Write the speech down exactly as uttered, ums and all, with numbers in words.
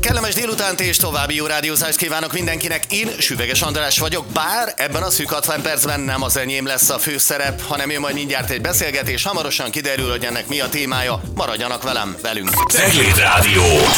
Kellemes délutánt és további jó rádiózást kívánok mindenkinek. Én Süveges András vagyok, bár ebben a szűk hatvan percben nem az enyém lesz a főszerep, hanem jön majd mindjárt egy beszélgetés, hamarosan kiderül, hogy ennek mi a témája. Maradjanak velem, velünk. Cegléd Rádió.